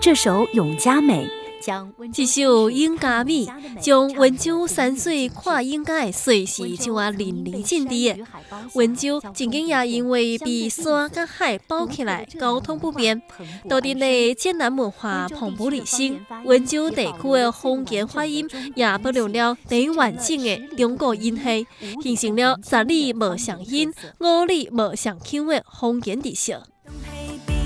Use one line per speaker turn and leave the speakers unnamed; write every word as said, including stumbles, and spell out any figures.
这首《永嘉美》。
这首《永嘉美》将温州山水看应该水是像啊淋漓尽致的。温州曾经也因为被山甲海包起来，交通不便。当地的闽南文化蓬勃理性，温州地区的方言发音也保留了最完整的中国音系，形成了十里无相音、五里无相腔的方言特色。